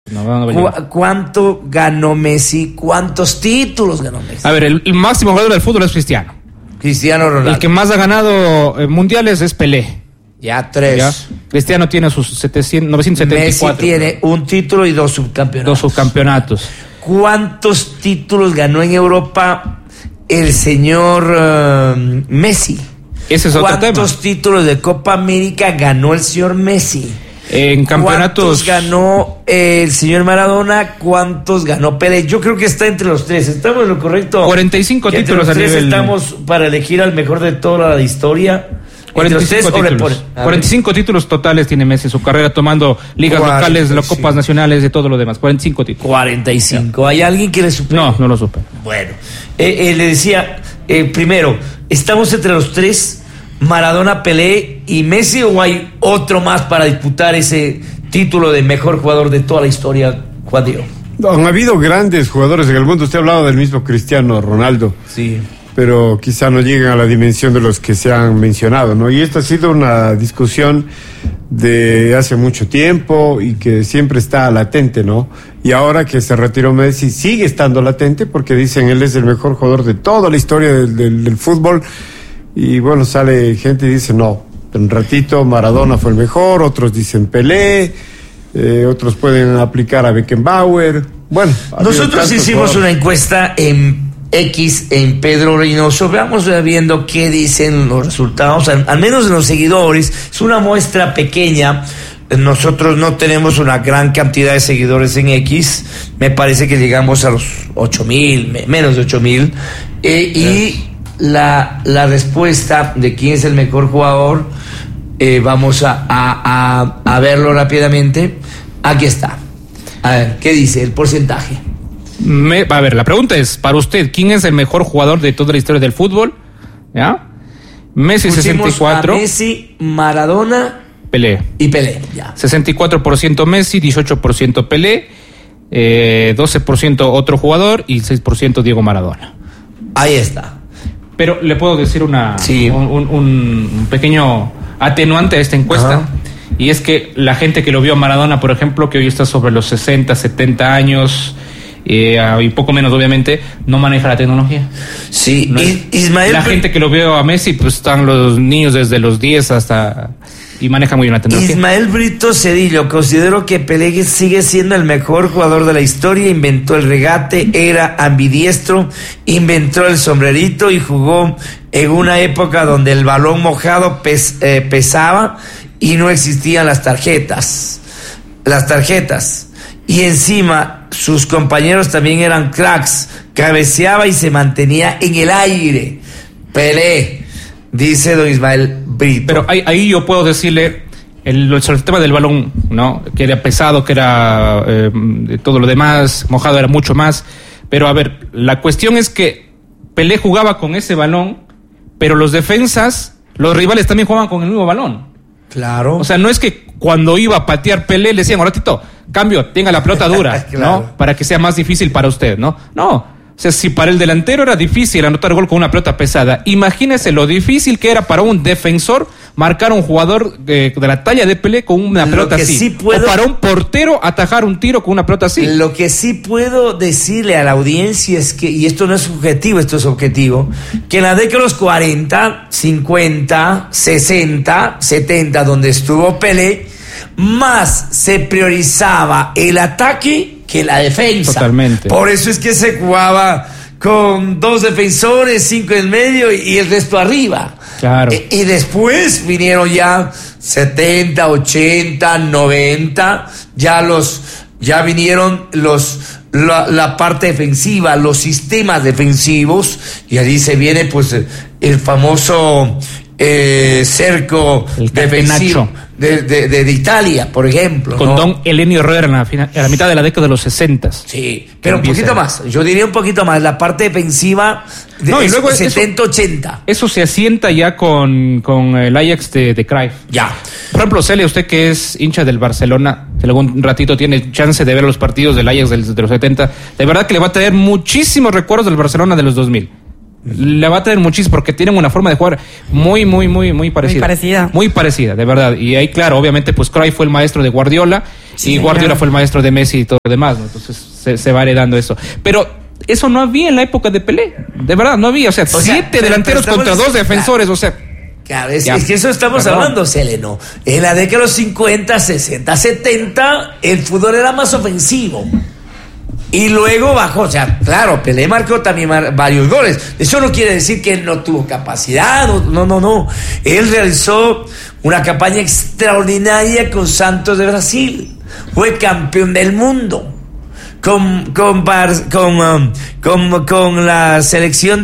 ¿Cuánto ganó Messi? ¿Cuántos títulos ganó Messi? A ver, el máximo jugador del fútbol es Cristiano Ronaldo. El que más ha ganado mundiales es Pelé. Ya 3. ¿Ya? Cristiano tiene sus 974. Messi tiene un título y 2 subcampeonatos. ¿Cuántos títulos ganó en Europa el señor Messi? Ese es otro tema. ¿Cuántos títulos de Copa América ganó el señor Messi? En campeonatos. ¿Cuántos ganó el señor Maradona? ¿Cuántos ganó Pelé? Yo creo que está entre los 3. ¿Estamos en lo correcto? 45 títulos a nivel. Estamos para elegir al mejor de toda la historia. 45 títulos totales tiene Messi en su carrera, tomando ligas locales, las copas nacionales y todo lo demás. 45 títulos. 45. ¿Hay alguien que le supe? No lo supe. Bueno, le decía, primero, ¿estamos entre los 3? Maradona, Pelé y Messi, ¿o hay otro más para disputar ese título de mejor jugador de toda la historia, Juan Diego? No, han habido grandes jugadores en el mundo. Usted ha hablado del mismo Cristiano Ronaldo. Sí. Pero quizá no llegan a la dimensión de los que se han mencionado, ¿no? Y esta ha sido una discusión de hace mucho tiempo y que siempre está latente, ¿no? Y ahora que se retiró Messi, sigue estando latente porque dicen él es el mejor jugador de toda la historia del fútbol. Y bueno, sale gente y dice no, un ratito Maradona fue el mejor, otros dicen Pelé, otros pueden aplicar a Beckenbauer. Bueno, nosotros hicimos una encuesta en X, en Pedro Reynoso. Vamos viendo qué dicen los resultados, al menos en los seguidores. Es una muestra pequeña. Nosotros no tenemos una gran cantidad de seguidores en X. Me parece que llegamos a los 8,000, menos de 8,000. Y la respuesta de quién es el mejor jugador, vamos a verlo rápidamente. Aquí está. A ver, ¿qué dice el porcentaje? A ver, la pregunta es, para usted, ¿quién es el mejor jugador de toda la historia del fútbol? ¿Ya? Messi. Pusimos 64. Messi, Maradona, Pelé. Y Pelé, ya. 64% Messi, 18% Pelé, 12% otro jugador y 6% Diego Maradona. Ahí está. Pero le puedo decir un pequeño atenuante a esta encuesta. Ajá. Y es que la gente que lo vio a Maradona, por ejemplo, que hoy está sobre los 60, 70 años... y poco menos obviamente, no maneja la tecnología. Sí, no Ismael. La gente que lo vio a Messi, pues están los niños desde los 10 hasta... y maneja muy bien la tecnología. Ismael Brito Cedillo, considero que Pelé sigue siendo el mejor jugador de la historia. Inventó el regate, era ambidiestro, inventó el sombrerito y jugó en una época donde el balón mojado pesaba y no existían las tarjetas. Y encima sus compañeros también eran cracks, cabeceaba y se mantenía en el aire. Pelé, dice don Ismael Brito. Pero ahí yo puedo decirle el tema del balón, ¿no? Que era pesado, que era todo lo demás, mojado era mucho más. Pero a ver, la cuestión es que Pelé jugaba con ese balón, pero los defensas, los rivales también jugaban con el mismo balón. Claro. O sea, no es que cuando iba a patear Pelé le decían, un ratito, cambio, tenga la pelota dura, claro, ¿no? Para que sea más difícil para usted, ¿no? No. O sea, si para el delantero era difícil anotar gol con una pelota pesada, imagínese lo difícil que era para un defensor marcar a un jugador de la talla de Pelé con una pelota así. Sí puedo, o para un portero atajar un tiro con una pelota así. Lo que sí puedo decirle a la audiencia es que, y esto no es subjetivo, esto es objetivo, que en la década de los 40, 50, 60, 70, donde estuvo Pelé, más se priorizaba el ataque que la defensa. Totalmente. Por eso es que se jugaba con 2 defensores, 5 en medio y el resto arriba. Claro. Y después vinieron ya 70, 80, 90, ya vinieron la parte defensiva, los sistemas defensivos, y allí se viene pues el famoso cerco defensivo de Italia, por ejemplo, con ¿no? Don Elenio Herrera en la mitad de la década de los 60. Sí, pero un poquito más, yo diría un poquito más, la parte defensiva de y luego 70-80. Eso se asienta ya con el Ajax de Cruyff. Ya. Por ejemplo, Celia, usted que es hincha del Barcelona, si algún ratito tiene chance de ver los partidos del Ajax de los 70, de verdad que le va a traer muchísimos recuerdos del Barcelona de los 2000. Le va a traer muchísimo porque tienen una forma de jugar muy parecida. Muy parecida, de verdad. Y ahí, claro, obviamente, pues Cruyff fue el maestro de Guardiola y Guardiola fue el maestro de Messi y todo lo demás, ¿no? Entonces se va heredando eso. Pero eso no había en la época de Pelé. De verdad, no había. O sea, 7 delanteros contra 2 defensores, o sea... Claro, es que eso estamos hablando, Seleno. En la década de los 50, 60, 70, el fútbol era más ofensivo. Y luego bajó, o sea, claro, Pelé marcó también varios goles. Eso no quiere decir que él no tuvo capacidad, no. Él realizó una campaña extraordinaria con Santos de Brasil. Fue campeón del mundo con la selección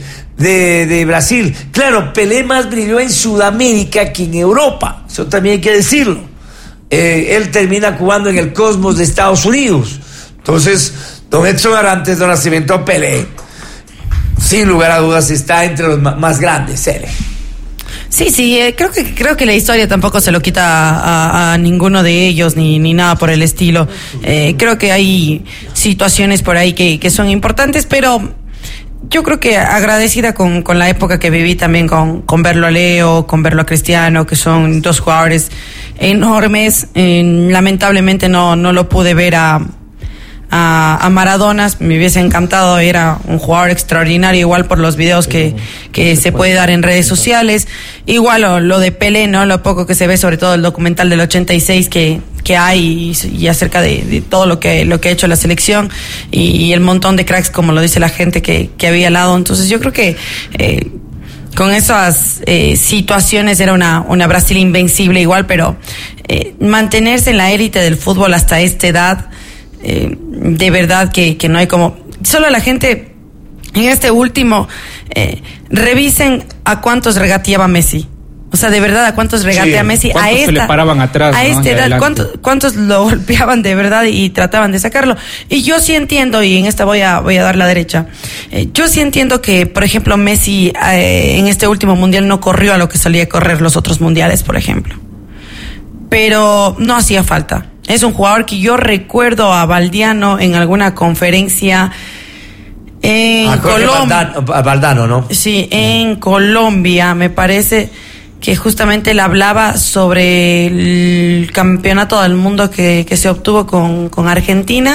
de Brasil. Claro, Pelé más brilló en Sudamérica que en Europa. Eso también hay que decirlo. Él termina jugando en el Cosmos de Estados Unidos. Entonces, don Edson Arantes do Nascimento Pelé, sin lugar a dudas, está entre los más grandes, Ele. Sí, creo que la historia tampoco se lo quita a ninguno de ellos, ni nada por el estilo. Creo que hay situaciones por ahí que son importantes, pero yo creo que agradecida con la época que viví también con verlo a Leo, con verlo a Cristiano, que son dos jugadores enormes. Lamentablemente no lo pude ver a Maradona. Me hubiese encantado, era un jugador extraordinario, igual por los videos que se puede dar en redes sociales, igual lo de Pelé, ¿no? Lo poco que se ve, sobre todo el documental del 86 que hay y acerca de todo lo que ha hecho la selección y el montón de cracks, como lo dice la gente que había al lado. Entonces yo creo que con esas situaciones era una Brasil invencible igual, pero mantenerse en la élite del fútbol hasta esta edad, de verdad que no hay como... Solo la gente en este último revisen a cuántos regateaba Messi. O sea, de verdad, a cuántos regatea Messi a esta, se le paraban atrás, a esta edad, cuántos lo golpeaban de verdad y trataban de sacarlo. Y yo sí entiendo, y en esta voy a dar la derecha, yo sí entiendo que, por ejemplo, Messi en este último mundial no corrió a lo que solía correr los otros mundiales, por ejemplo. Pero no hacía falta. Es un jugador que yo recuerdo a Valdiano en alguna conferencia en Colombia. Valdano, ¿no? Sí, en Colombia, me parece que justamente él hablaba sobre el campeonato del mundo que se obtuvo con Argentina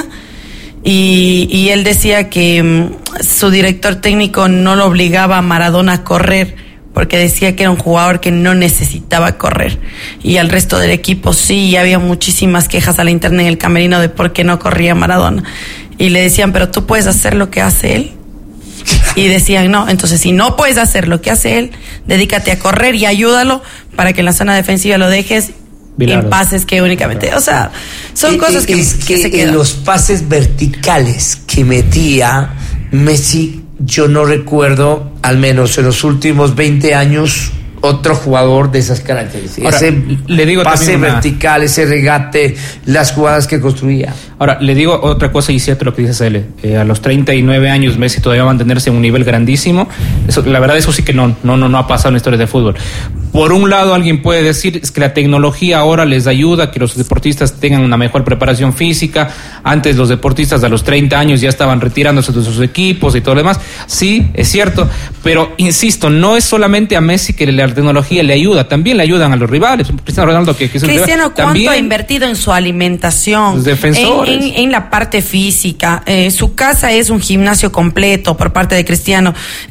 y él decía que su director técnico no lo obligaba a Maradona a correr porque decía que era un jugador que no necesitaba correr y al resto del equipo sí, y había muchísimas quejas a la interna en el camerino de por qué no corría Maradona y le decían, pero tú puedes hacer lo que hace él. Y decían, no, entonces si no puedes hacer lo que hace él, dedícate a correr y ayúdalo para que en la zona defensiva lo dejes en pases que únicamente, o sea, son cosas que se quedan. En los pases verticales que metía Messi, yo no recuerdo, al menos en los últimos 20 años, otro jugador de esas características. Ahora, le digo pase vertical, ese regate, las jugadas que construía. Ahora, le digo otra cosa, y cierto lo que dice Cele. A los 39 años Messi todavía va a mantenerse en un nivel grandísimo. Eso, la verdad, eso sí que no ha pasado en la historia de fútbol. Por un lado, alguien puede decir es que la tecnología ahora les ayuda a que los deportistas tengan una mejor preparación física. Antes los deportistas a los 30 años ya estaban retirándose de sus equipos y todo lo demás. Sí, es cierto, pero insisto, no es solamente a Messi que la tecnología le ayuda, también le ayudan a los rivales. Cristiano Ronaldo, que es Cristiano, ¿cuánto también ha invertido en su alimentación? Los defensores. En la parte física. Su casa es un gimnasio completo por parte de Cristiano.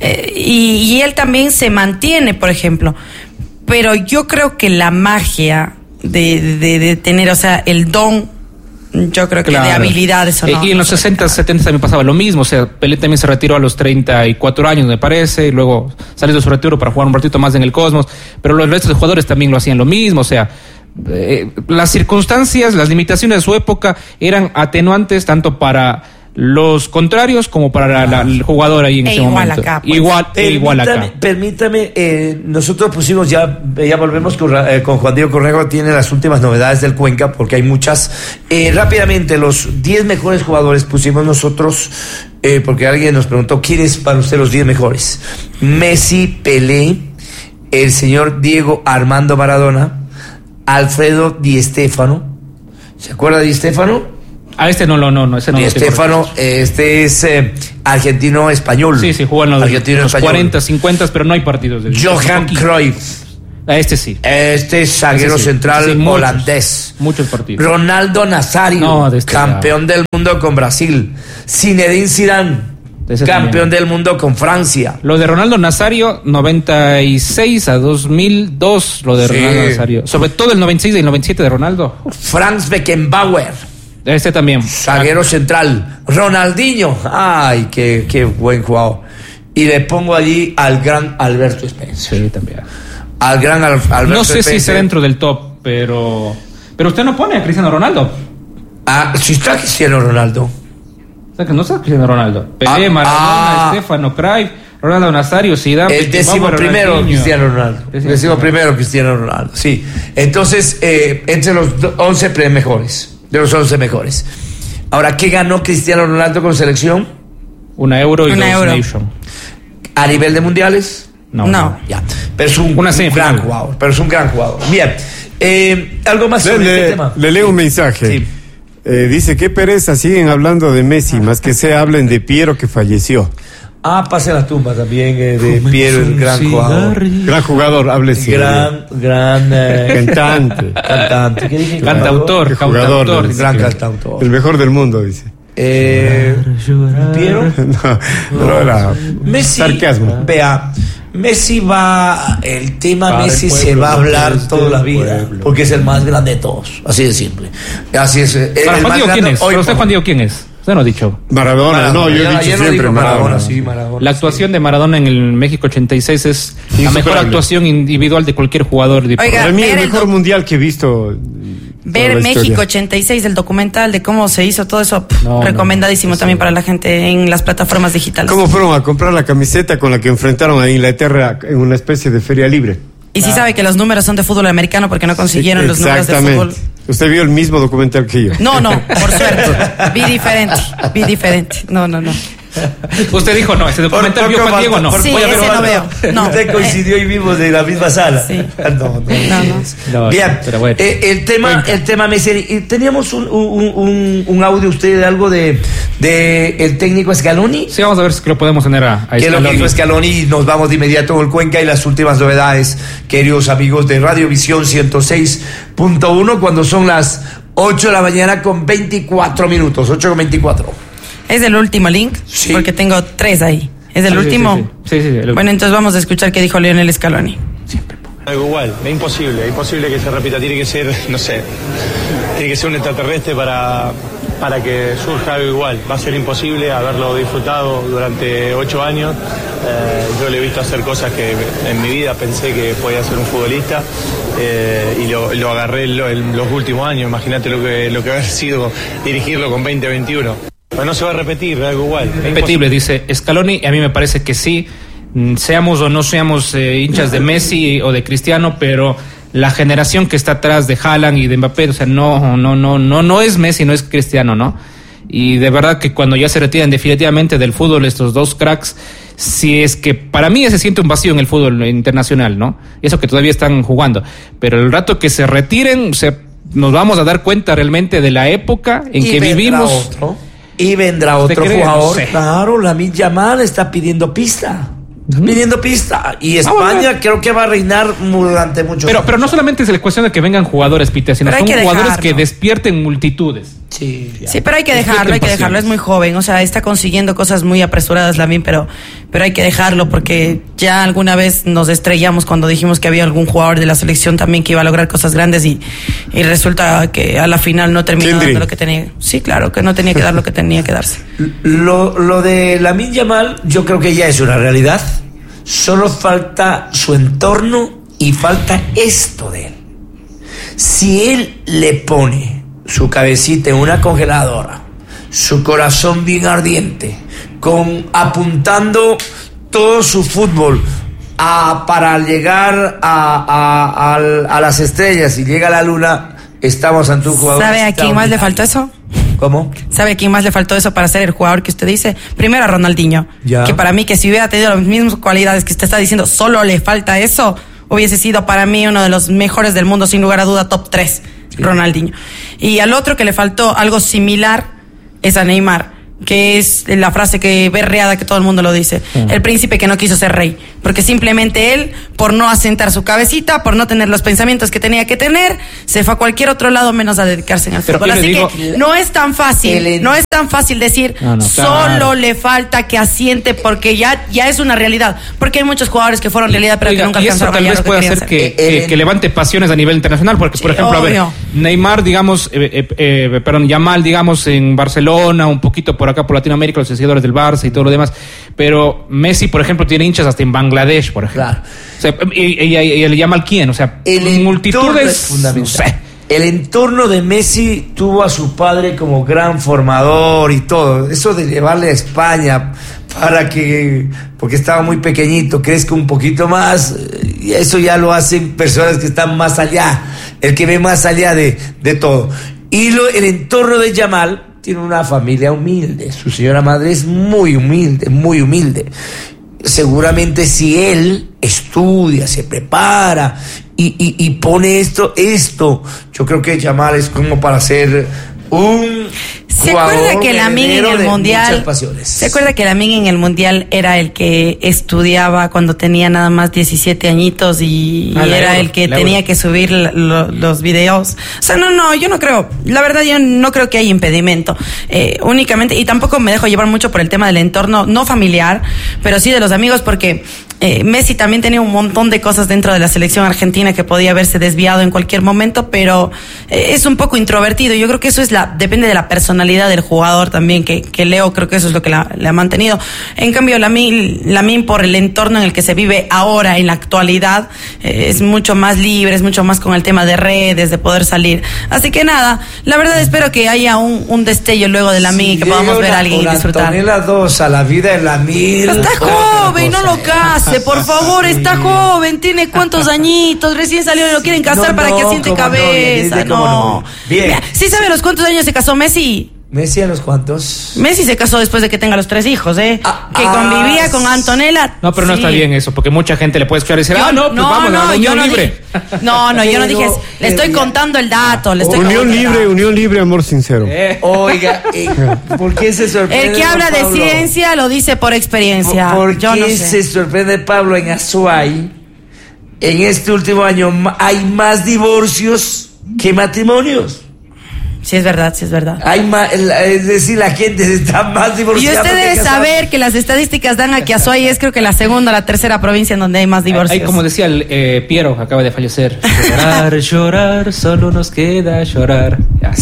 Y él también se mantiene, por ejemplo. Pero yo creo que la magia de tener, o sea, el don, yo creo que de habilidades o no. Y en los 60, 70 también pasaba lo mismo. O sea, Pelé también se retiró a los 34 años, me parece, y luego salió de su retiro para jugar un ratito más en el Cosmos. Pero los restos de jugadores también lo hacían lo mismo, o sea... las circunstancias, las limitaciones de su época eran atenuantes tanto para los contrarios como para el jugador ahí en ese momento. Acá, pues. Igual acá. Permítame, nosotros pusimos ya volvemos con Juan Diego Cornejo, tiene las últimas novedades del Cuenca, porque hay muchas. Rápidamente, los 10 mejores jugadores pusimos nosotros, porque alguien nos preguntó, ¿quiénes para usted los 10 mejores? Messi, Pelé, el señor Diego Armando Maradona, Alfredo Di Stéfano. ¿Se acuerda de Di Stéfano? Ese no. Ese no. Di Stéfano, este es argentino-español. Sí, jugó en los 40, 50, pero no hay partidos de Johan Cruyff. Este sí. Este es zaguero central holandés. Muchos partidos. Ronaldo Nazario, campeón del mundo con Brasil. Zinedine Zidane, campeón del mundo con Francia. Lo de Ronaldo Nazario, 96 a 2002, lo de Ronaldo Nazario. Sobre todo el 96 y el 97 de Ronaldo. Franz Beckenbauer. Este también. Zaguero central. Ronaldinho. Ay, qué buen jugador. Y le pongo allí al gran Alberto Spencer. Sí, también. Al gran Alberto No sé Spencer. si está dentro del top, pero usted no pone a Cristiano Ronaldo. Sí está Cristiano Ronaldo. O sea que no está Cristiano Ronaldo. Pelé, Maradona, Stéfano, Cruyff, Ronaldo Nazario, Zidane. El 11º Cristiano Ronaldo. El 11º Cristiano Ronaldo. Sí. Entonces, entre los 11 mejores. De los 11 mejores. Ahora, ¿qué ganó Cristiano Ronaldo con selección? Una Euro y dos Nation. ¿A nivel de mundiales? No. Ya. Pero es un gran jugador. Bien. ¿Algo más sobre este tema? Le leo un mensaje. Sí. Dice, qué pereza, siguen hablando de Messi, más que se hablen de Piero que falleció. Pase la tumba también de Piero, el gran jugador. Gran jugador, háblese. Gran cantante. Cantante. ¿Qué dije? Cantautor. Gran cantautor. El mejor del mundo, dice. Piero. No era Messi, sarcasmo. Vea, Messi el tema Messi se va a hablar toda la vida, porque es el más grande de todos, así de simple. Así es. Juan Diego, ¿quién es? ¿Pero usted, Juan Diego, quién es? Usted no ha dicho. Maradona. No, yo he dicho siempre Maradona. La actuación de Maradona en el México 86 es la mejor actuación individual de cualquier jugador. Oiga, para mí el mejor mundial que he visto. Ver México 86, el documental de cómo se hizo todo eso, recomendadísimo también para la gente en las plataformas digitales. ¿Cómo fueron a comprar la camiseta con la que enfrentaron a Inglaterra en una especie de feria libre? Y sí sabe que los números son de fútbol americano porque no consiguieron los números de fútbol. Usted vio el mismo documental que yo. No, por suerte. Vi diferente. No. Usted dijo no, ese documental vio Juan Diego no. Sí, ese no veo. No. Usted coincidió y vimos de la misma sala. Sí. No. Bien, pero bueno. el tema Messi. Teníamos un audio usted de algo de el técnico Scaloni. Sí, vamos a ver si lo podemos tener a que lo que hizo Scaloni. Nos vamos de inmediato con el Cuenca y las últimas novedades, queridos amigos de Radio Visión 106.1, cuando son las 8 de la mañana con 24 minutos. 8:24. ¿Es el último link? Sí. Porque tengo 3 ahí. ¿Es el último? Sí. Bueno, entonces vamos a escuchar qué dijo Lionel Scaloni. Siempre. Algo igual, es imposible que se repita, tiene que ser, no sé, tiene que ser un extraterrestre para que surja algo igual. Va a ser imposible haberlo disfrutado durante 8 años. Yo le he visto hacer cosas que en mi vida pensé que podía ser un futbolista y lo agarré en los últimos años. Imagínate lo que haber sido dirigirlo con 20, 21. Pero no se va a repetir, algo igual. Repetible, dice Scaloni, y a mí me parece que sí, seamos o no seamos hinchas de Messi o de Cristiano, pero la generación que está atrás de Haaland y de Mbappé, o sea, no es Messi, no es Cristiano, ¿no? Y de verdad que cuando ya se retiran definitivamente del fútbol estos dos cracks, si es que para mí se siente un vacío en el fútbol internacional, ¿no? Y eso que todavía están jugando, pero el rato que se retiren, nos vamos a dar cuenta realmente de la época en que vivimos. Y vendrá otro jugador. No sé. Claro, Lamine Yamal está pidiendo pista. Y España creo que va a reinar durante mucho tiempo. Pero no solamente es la cuestión de que vengan jugadores, Peter, sino son jugadores que despierten multitudes. Sí, pero hay que dejarlo, es muy joven, o sea, está consiguiendo cosas muy apresuradas Lamine, pero hay que dejarlo porque ya alguna vez nos estrellamos cuando dijimos que había algún jugador de la selección también que iba a lograr cosas grandes y resulta que a la final no terminó dando lo que tenía. Sí, claro, que no tenía que dar lo que tenía que darse. Lo de Lamine Yamal yo creo que ya es una realidad, solo falta su entorno y falta esto de él. Si él le pone su cabecita en una congeladora, su corazón bien ardiente, apuntando todo su fútbol para llegar a las estrellas y llega a la luna, estamos ante un jugador. ¿Sabe a quién más le faltó eso? ¿Cómo? ¿Sabe a quién más le faltó eso para ser el jugador que usted dice? Primero a Ronaldinho, que para mí que si hubiera tenido las mismas cualidades que usted está diciendo, solo le falta eso, hubiese sido para mí uno de los mejores del mundo, sin lugar a duda, top 3. Ronaldinho. Y al otro que le faltó algo similar es a Neymar, que es la frase que berreada que todo el mundo lo dice, el príncipe que no quiso ser rey, porque simplemente él, por no asentar su cabecita, por no tener los pensamientos que tenía que tener, se fue a cualquier otro lado menos a dedicarse en el fútbol. Así que no es tan fácil decir solo le falta que asiente, porque ya es una realidad, porque hay muchos jugadores que fueron realidad pero que nunca alcanzaron a llegar. Y eso tal vez puede hacer que levante pasiones a nivel internacional, porque por ejemplo, obvio. A ver, Neymar, digamos, Yamal, digamos, en Barcelona, un poquito por acá por Latinoamérica, los seguidores del Barça y todo lo demás, pero Messi, por ejemplo, tiene hinchas hasta en Bangladesh, por ejemplo. Claro. O sea, y le llama al quién, o sea, multitudes, no sé. El entorno de Messi tuvo a su padre como gran formador y todo. Eso de llevarle a España porque estaba muy pequeñito, crezca un poquito más, y eso ya lo hacen personas que están más allá, el que ve más allá de todo. Y el entorno de Yamal tiene una familia humilde, su señora madre es muy humilde, muy humilde. Seguramente si él estudia, se prepara y pone esto, yo creo que Yamal es como para ser un ¿Se acuerda que Lamine en el Mundial? ¿Se acuerda que Lamine en el Mundial era el que estudiaba cuando tenía nada más 17 añitos y era el que tenía que subir los videos? O sea, yo no creo. La verdad, yo no creo que haya impedimento. Únicamente, y tampoco me dejo llevar mucho por el tema del entorno, no familiar, pero sí de los amigos, porque Messi también tenía un montón de cosas dentro de la selección argentina que podía haberse desviado en cualquier momento, pero es un poco introvertido. Yo creo que eso depende de la personalidad del jugador también, que Leo creo que eso es lo que le ha mantenido. En cambio, Lamine, por el entorno en el que se vive ahora, en la actualidad, es mucho más libre, es mucho más con el tema de redes, de poder salir. Así que nada, la verdad espero que haya un destello luego de Lamine y que podamos ver a alguien y disfrutar. Antonella 2 a la vida de Lamine. Está joven, no lo case, por favor, está joven, tiene cuántos añitos, recién salió y lo quieren casar para que asiente cabeza. No. Bien. ¿Sí sabe a los cuántos años se casó Messi? ¿Messi a los cuántos? Messi se casó después de que tenga los 3 hijos, que convivía con Antonella. No, pero no está bien eso, porque mucha gente le puede escuchar y decir, vamos a la unión libre. Yo no dije, le estoy contando el dato. Unión libre, amor sincero. Oiga, ¿por qué se sorprende? El que habla de ciencia lo dice por experiencia. ¿Por qué se sorprende Pablo en Azuay? En este último año hay más divorcios que matrimonios. Sí, es verdad. Hay más, es decir, la gente está más divorciada. Y usted debe saber que las estadísticas dan a que Azuay es creo que la segunda o la tercera provincia en donde hay más divorcios. Hay como decía Piero, acaba de fallecer. Llorar, solo nos queda llorar.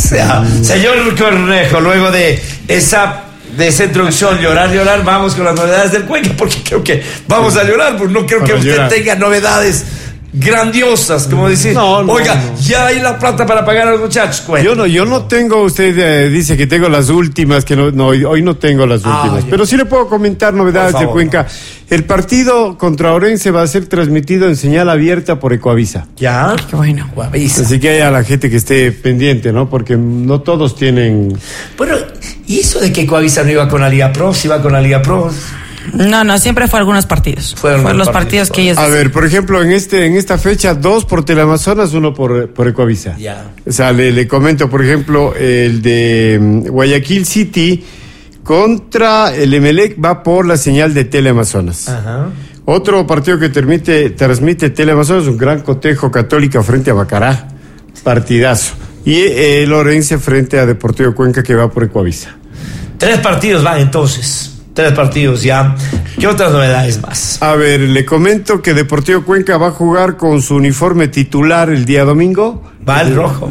Señor Cornejo, luego de esa introducción, llorar, vamos con las novedades del Cuenca, porque creo que vamos a llorar, porque no creo que usted tenga novedades grandiosas, como decir, ya hay la plata para pagar a los muchachos. Yo no tengo, usted dice que tengo las últimas, que hoy no tengo las últimas, pero sí le puedo comentar novedades de Cuenca. El partido contra Orense va a ser transmitido en señal abierta por Ecuavisa. Ya, qué bueno. Ecuavisa. Así que haya la gente que esté pendiente, ¿no? Porque no todos tienen. Bueno, ¿y eso de que Ecuavisa no iba con la Liga Pro? Si iba con la Liga Pro. No, siempre fue algunos partidos. Fueron los partidos que ellos... A ver, por ejemplo, en esta fecha, 2 por Teleamazonas, 1 por Ecuavisa. Ya. O sea, le comento, por ejemplo, el de Guayaquil City contra el Emelec va por la señal de Teleamazonas. Ajá. Otro partido que transmite Teleamazonas, un gran cotejo Católica frente a Bacará. Partidazo. Y el Orense frente a Deportivo Cuenca, que va por Ecuavisa. 3 partidos van entonces. 3 partidos ya. ¿Qué otras novedades más? A ver, le comento que Deportivo Cuenca va a jugar con su uniforme titular el día domingo. Va el rojo.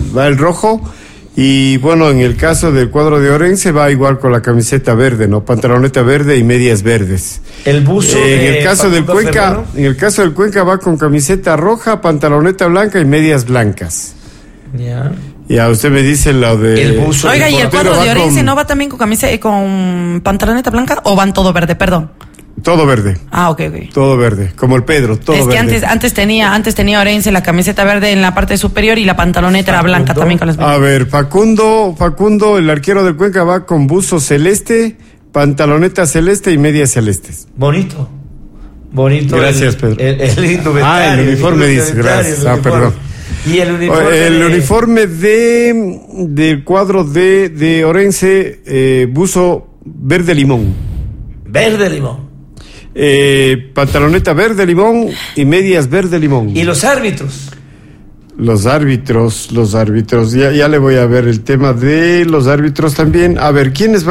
Y bueno, en el caso del cuadro de Orense va igual con la camiseta verde, ¿no? Pantaloneta verde y medias verdes. El buzo en el caso del Cuenca va con camiseta roja, pantaloneta blanca y medias blancas. Ya. Ya, usted me dice lo de... El buzo. Oiga, ¿y el cuadro de Orense no va también con camisa con pantaloneta blanca o van todo verde? Perdón. Todo verde. Ok. Todo verde, como el Pedro, todo verde. Es que antes tenía Orense la camiseta verde en la parte superior y la pantaloneta era blanca también con las medias. A ver, Facundo, el arquero del Cuenca va con buzo celeste, pantaloneta celeste y medias celestes. Bonito. Gracias, Pedro. El indumentario. El uniforme dice, gracias. Perdón. Y el uniforme del cuadro de Orense, buzo verde limón. Verde limón. Pantaloneta verde limón y medias verde limón. ¿Y los árbitros? Los árbitros, ya le voy a ver el tema de los árbitros también. A ver, ¿quiénes van?